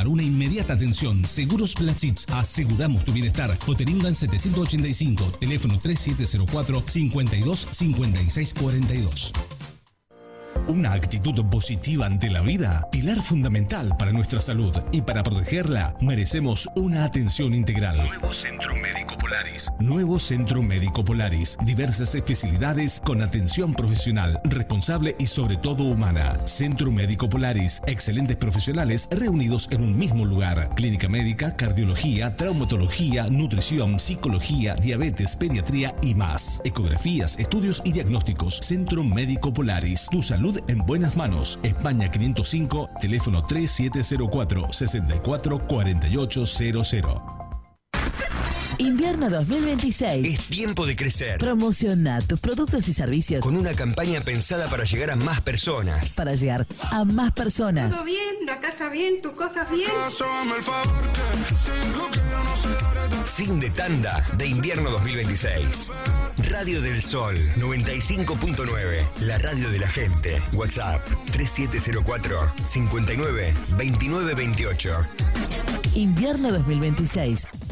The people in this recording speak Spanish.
reservar una inmediata atención. Seguros Plasich, aseguramos tu bienestar. Poteringan 785, teléfono 3704 52 56 42. Una actitud positiva ante la vida, pilar fundamental para nuestra salud, y para protegerla merecemos una atención integral. Nuevo Centro Médico Polaris. Nuevo Centro Médico Polaris. Diversas especialidades con atención profesional, responsable y sobre todo humana. Centro Médico Polaris. Excelentes profesionales reunidos en un mismo lugar. Clínica médica, cardiología, traumatología, nutrición, psicología, diabetes, pediatría y más. Ecografías, estudios y diagnósticos. Centro Médico Polaris. Tu salud en buenas manos. España 505, teléfono 3704 64 4800. Invierno 2026. Es tiempo de crecer. Promociona tus productos y servicios con una campaña pensada para llegar a más personas. Para llegar a más personas. Todo bien, la casa bien, tus cosas bien. Fin de tanda de invierno 2026. Radio del Sol 95.9. La radio de la gente. WhatsApp 3704 59 29 28. Invierno 2026.